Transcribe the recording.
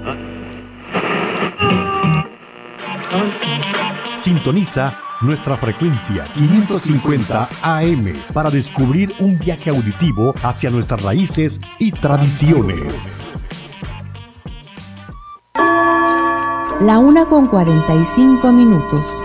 Sintoniza nuestra frecuencia 550 AM para descubrir un viaje auditivo hacia nuestras raíces y tradiciones. La 1:45 minutos.